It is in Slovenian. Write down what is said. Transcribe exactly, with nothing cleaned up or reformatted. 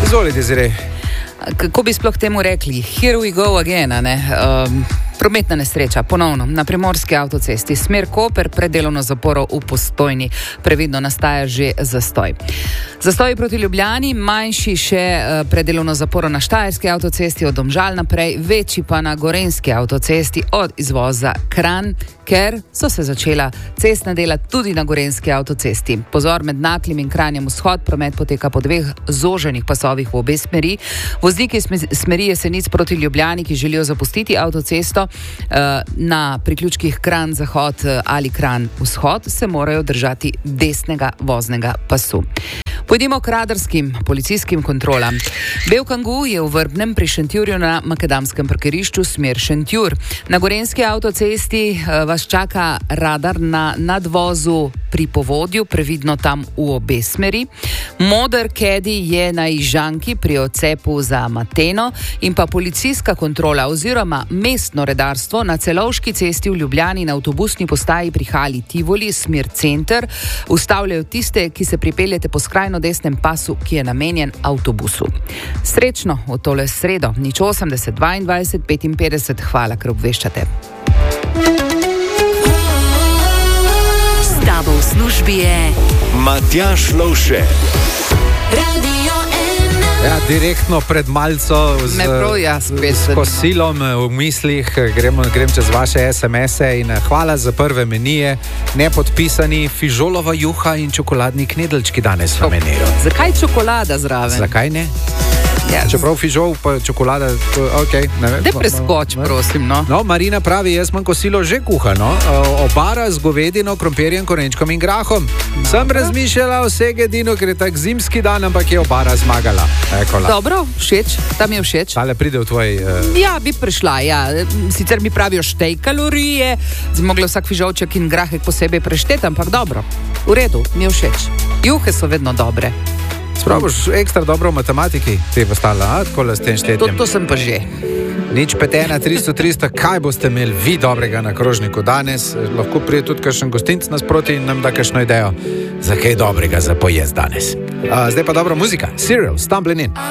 Izvoli, Desiree. Kako bi sploh temu rekli? Here we go again, a ne? Um, prometna nesreča, ponovno, na primorski avtocesti, smer Koper, pred delovno zaporo v Postojni. Previdno nastaja že zastoj. Zastoj proti Ljubljani, manjši še pred delovno zaporo na Štajerski avtocesti od Domžal naprej, večji pa na Gorenjski avtocesti od izvoza Kranj, ker so se začela cestna dela tudi na Gorenjski avtocesti. Pozor, med Naklim in Kranjem vzhod, promet poteka po dveh zoženih pasovih v obe smeri. Vozniki smeri Jesenic proti Ljubljani, ki želijo zapustiti avtocesto na priključkih Kranj zahod ali Kranj vzhod, se morajo držati desnega voznega pasu. Pojdimo k radarskim policijskim kontrolam. Bel kangu je v Vrbnem pri Šentjurju na makadamskem parkirišču smer Šentjur. Na Gorenjski avtocesti vas čaka radar na nadvozu pri Povodju, previdno tam v obe smeri. Moder Kedi je na Ižanki pri odcepu za Mateno in pa policijska kontrola oziroma mestno redarstvo na Celovški cesti v Ljubljani na avtobusni postaji pri Hali Tivoli smer center. Ustavljajo tiste, ki se pripeljete po skrajno desnem pasu, ki je namenjen avtobusu. Srečno v tole sredo, nič osemdeset dvaindvajset petinpetdeset, hvala, ker obveščate. S tabo v službi je Matjaž Lovše. Ja, direktno pred malco z, prav, ja, s kosilom v mislih gremo, grem čez vaše es em ese in hvala za prve menije, nepodpisani fižolova juha in čokoladni knedeljčki danes v meniju. Zakaj čokolada zraven? Zakaj ne? Ja, čeprav fižol pa čokolada, ok. Ne preskoč, prosim, no. No, Marina pravi, jaz imam kosilo že kuhano, obara z govedino, krompirjem, korenčkom in grahom. No. Sem razmišljala o segedinu, ker je tak zimski dan, ampak je obara zmagala. Ekola. Dobro, všeč, tam je všeč. Ale pride v tvoj... Uh... Ja, bi prišla, ja. Sicer mi pravijo štej kalorije, zmogla vsak fižolček in grahek posebej preštet, ampak dobro, v redu, mi je všeč. Juhe so vedno dobre. Spraviš ekstra dobro v matematiki, ti je postala, a? Takole s tem štetjem. To, to sem pa že. Nič pet ena tristo tristo, kaj boste imeli vi dobrega na krožniku danes? Lahko prije tudi kakšen gostinc nasproti in nam da kakšno idejo, za kaj dobrega za pojest danes. Uh, zdaj pa dobra muzika. Serial, Stumbling In.